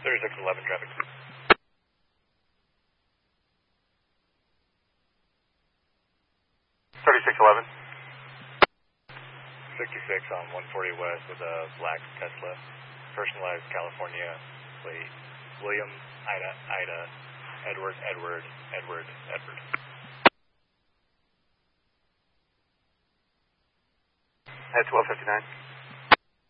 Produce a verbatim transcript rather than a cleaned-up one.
thirty-six eleven traffic. thirty-six eleven. sixty-six on one forty West with a black Tesla. Personalized California plate. William, Ida, Ida, Edward, Edward, Edward, Edward. At twelve fifty-nine.